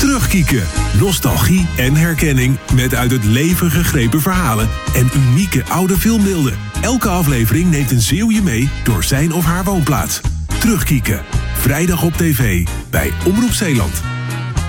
Terugkieken, nostalgie en herkenning met uit het leven gegrepen verhalen en unieke oude filmbeelden. Elke aflevering neemt een Zeeuw je mee door zijn of haar woonplaats. Terugkieken, vrijdag op tv bij Omroep Zeeland.